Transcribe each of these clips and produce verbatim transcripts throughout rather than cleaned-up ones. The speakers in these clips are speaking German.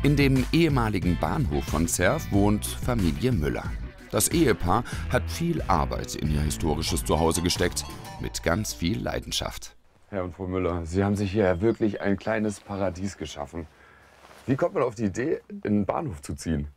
In dem ehemaligen Bahnhof von Zerf wohnt Familie Müller. Das Ehepaar hat viel Arbeit in ihr historisches Zuhause gesteckt, mit ganz viel Leidenschaft. Herr und Frau Müller, Sie haben sich hier wirklich ein kleines Paradies geschaffen. Wie kommt man auf die Idee, in einen Bahnhof zu ziehen?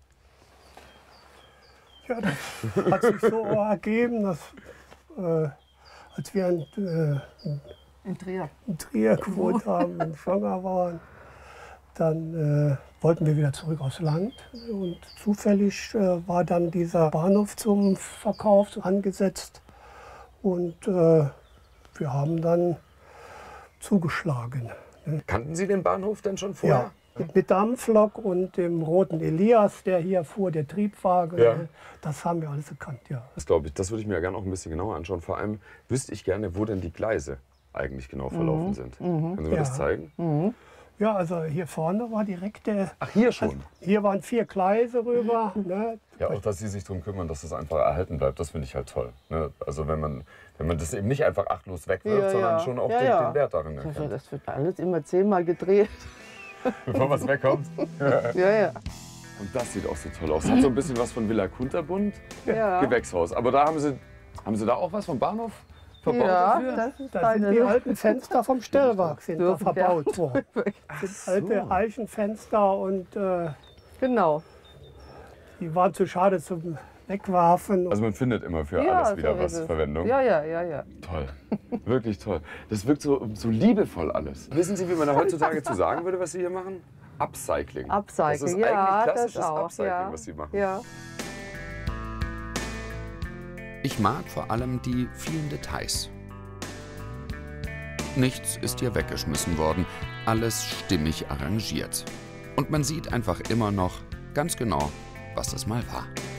Ja, das hat sich so ergeben, dass äh, als wir in, äh, in Trier, in Trier gewohnt haben und schwanger waren, dann äh, wollten wir wieder zurück aufs Land. Und zufällig äh, war dann dieser Bahnhof zum Verkauf angesetzt. Und äh, wir haben dann zugeschlagen. Kannten Sie den Bahnhof denn schon vorher? Ja. Mit, mit Dampflok und dem roten Elias, der hier fuhr, der Triebwagen, Ja. das haben wir alles gekannt, ja. Das glaube ich, das würde ich mir gerne auch ein bisschen genauer anschauen. Vor allem wüsste ich gerne, wo denn die Gleise eigentlich genau verlaufen Mhm. sind. Mhm. Können Sie mir Ja. das zeigen? Mhm. Ja, also hier vorne war direkt der... Ach, hier schon? Also hier waren vier Gleise rüber. Ne? Ja, auch dass Sie sich darum kümmern, dass das einfach erhalten bleibt, das finde ich halt toll. Ne? Also wenn man, wenn man das eben nicht einfach achtlos wegwirft, Ja, sondern ja. schon auch Ja, den, ja. den Wert darin Also erkennt. das wird alles immer zehnmal gedreht. Bevor was wegkommt. Ja, ja. Und das sieht auch so toll aus. Hat so ein bisschen was von Villa Kunterbund, Ja. Gewächshaus. Aber da haben Sie, haben Sie da auch was vom Bahnhof verbaut Ja, dafür? das ist Da sind deine die alten Fenster vom Stellwerk sind da Dürfen wir verbaut worden. Das sind alte so. Eichenfenster und äh, Genau. die waren zu schade zum Wegwerfen. Also man findet immer für Ja, alles wieder so was ist es. Verwendung. Ja, ja, ja, ja. Toll, wirklich toll. Das wirkt so, so liebevoll alles. Wissen Sie, wie man da heutzutage zu sagen würde, was Sie hier machen? Upcycling. Upcycling, Das ist ja, eigentlich das klassisches auch. Upcycling, Ja. was Sie machen. Ja. Ich mag vor allem die vielen Details. Nichts ist hier weggeschmissen worden, alles stimmig arrangiert. Und man sieht einfach immer noch ganz genau, was es mal war.